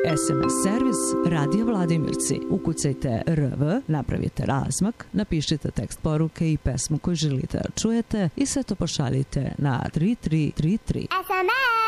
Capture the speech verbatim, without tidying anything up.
S M S servis Radio Vladimirci. Ukucajte R V, napravite razmak, napišite tekst poruke i pesmu koju želite da čujete i sve to pošaljite na tri tri tri tri. S M S